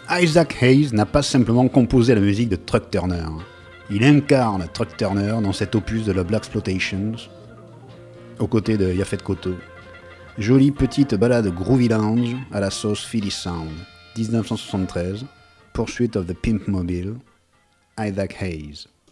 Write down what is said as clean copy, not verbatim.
Isaac Hayes n'a pas simplement composé la musique de Truck Turner. Il incarne Truck Turner dans cet opus de la Blaxploitation, aux côtés de Yaphet Kotto. Jolie petite balade groovy lounge à la sauce Philly Sound, 1973, Pursuit of the Pimp Mobile, Isaac Hayes.